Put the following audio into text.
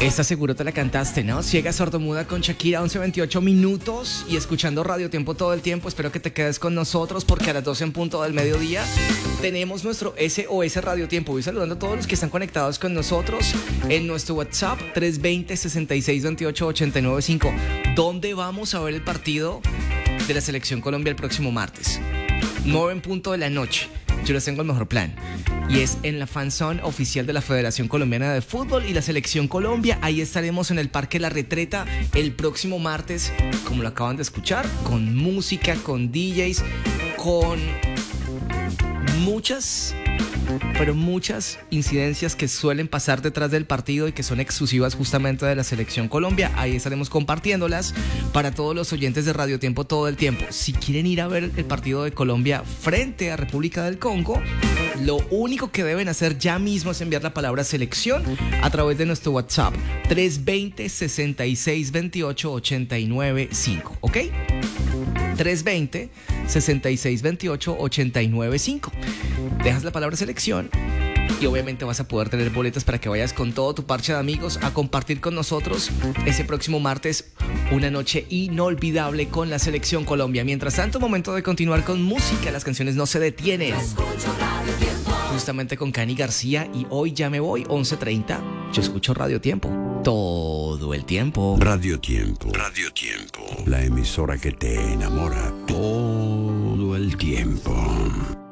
Esta seguro te la cantaste, ¿no? Ciega sordomuda con Shakira, 11:28 minutos y escuchando Radio Tiempo todo el tiempo. Espero que te quedes con nosotros porque a las 12 en punto del mediodía tenemos nuestro SOS Radio Tiempo. Voy saludando a todos los que están conectados con nosotros en nuestro WhatsApp 320-6628-895. ¿Dónde vamos a ver el partido de la Selección Colombia el próximo martes? 9 en punto de la noche. Yo les tengo el mejor plan. Y es en la fanzone oficial de la Federación Colombiana de Fútbol y la Selección Colombia. Ahí estaremos en el Parque La Retreta el próximo martes, como lo acaban de escuchar, con música, con DJs, con muchas incidencias que suelen pasar detrás del partido y que son exclusivas justamente de la Selección Colombia. Ahí estaremos compartiéndolas para todos los oyentes de Radio Tiempo todo el tiempo. Si quieren ir a ver el partido de Colombia frente a República del Congo, lo único que deben hacer ya mismo es enviar la palabra selección a través de nuestro WhatsApp 320-6628-895, ¿ok? 320-6628-895. Dejas la palabra selección y obviamente vas a poder tener boletas para que vayas con todo tu parche de amigos a compartir con nosotros ese próximo martes una noche inolvidable con la Selección Colombia. Mientras tanto, momento de continuar con música. Las canciones no se detienen. Justamente con Cani García y Hoy Ya Me Voy, 11:30. Yo escucho Radio Tiempo todo el tiempo. Radio Tiempo. Radio Tiempo. La emisora que te enamora todo el tiempo.